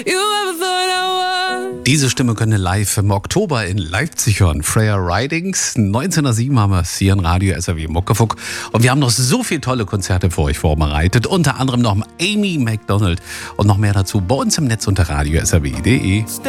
Diese Stimme können live im Oktober in Leipzig hören. Freya Ridings, 1907 haben wir es hier in Radio SRW Muckefuck. Und wir haben noch so viele tolle Konzerte für euch vorbereitet. Unter anderem noch Amy Macdonald und noch mehr dazu bei uns im Netz unter radio-srw.de.